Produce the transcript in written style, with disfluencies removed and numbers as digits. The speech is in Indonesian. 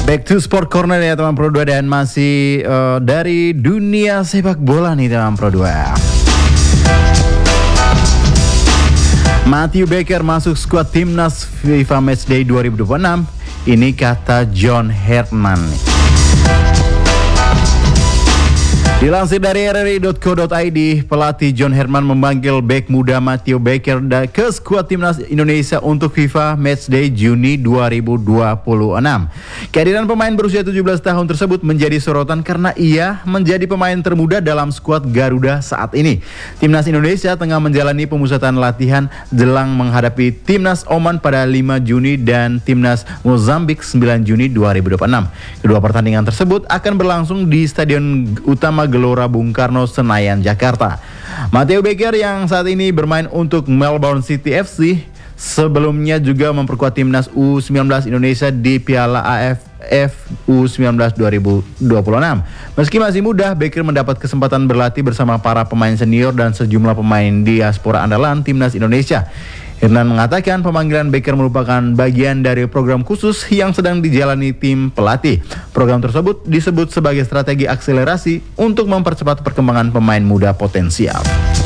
Back to Sport Corner ya teman Pro 2 dan masih dari dunia sepak bola nih teman Pro 2. Matthew Baker masuk skuad timnas FIFA Matchday 2026. Ini kata John Herman. Dilansir dari rri.co.id, pelatih John Herman memanggil bek muda Matthew Baker ke skuad timnas Indonesia untuk FIFA Matchday Juni 2026. Kehadiran pemain berusia 17 tahun tersebut menjadi sorotan karena ia menjadi pemain termuda dalam skuad Garuda saat ini. Timnas Indonesia tengah menjalani pemusatan latihan jelang menghadapi Timnas Oman pada 5 Juni dan Timnas Mozambik 9 Juni 2026. Kedua pertandingan tersebut akan berlangsung di Stadion Utama Gelora Bung Karno, Senayan, Jakarta. Matthew Baker yang saat ini bermain untuk Melbourne City FC sebelumnya juga memperkuat timnas U19 Indonesia di Piala AFF U19 2026. Meski masih muda, Baker mendapat kesempatan berlatih bersama para pemain senior dan sejumlah pemain diaspora andalan timnas Indonesia. Hernan mengatakan pemanggilan Baker merupakan bagian dari program khusus yang sedang dijalani tim pelatih. Program tersebut disebut sebagai strategi akselerasi untuk mempercepat perkembangan pemain muda potensial.